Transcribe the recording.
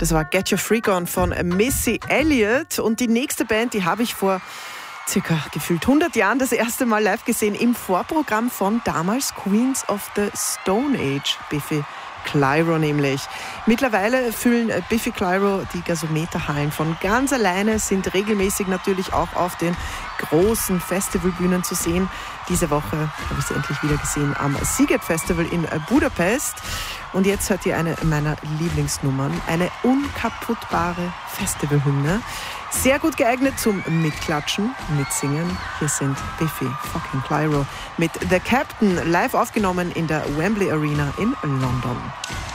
Das war Get Your Freak On von Missy Elliott. Und die nächste Band, die habe ich vor circa gefühlt 100 Jahren das erste Mal live gesehen im Vorprogramm von damals Queens of the Stone Age, Biffy Clyro nämlich. Mittlerweile füllen Biffy Clyro die Gasometerhallen von ganz alleine, sind regelmäßig natürlich auch auf den großen Festivalbühnen zu sehen. Diese Woche habe ich sie endlich wieder gesehen am Sziget Festival in Budapest. Und jetzt hört ihr eine meiner Lieblingsnummern, eine unkaputtbare Festivalhymne. Sehr gut geeignet zum Mitklatschen, Mitsingen. Hier sind Biffy fucking Clyro mit The Captain, live aufgenommen in der Wembley Arena in London.